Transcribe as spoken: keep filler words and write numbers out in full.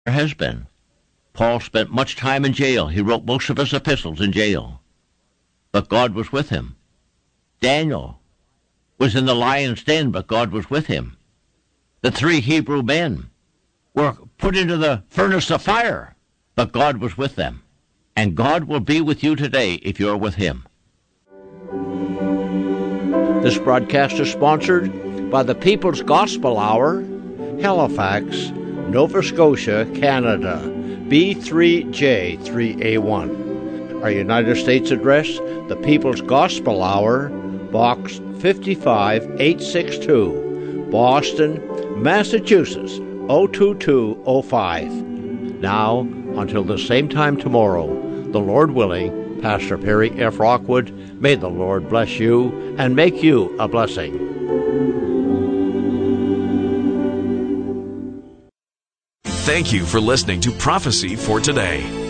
there has been. Paul spent much time in jail. He wrote most of his epistles in jail. But God was with him. Daniel was in the lion's den, but God was with him. The three Hebrew men were put into the furnace of fire, but God was with them. And God will be with you today if you're with him. This broadcast is sponsored by the People's Gospel Hour, Halifax, Nova Scotia, Canada, B three J three A one. Our United States address, the People's Gospel Hour, Box fifty-five eight sixty-two, Boston, Massachusetts, oh two two oh five. Now, until the same time tomorrow, the Lord willing, Pastor Perry F. Rockwood, may the Lord bless you and make you a blessing. Thank you for listening to Prophecy for Today.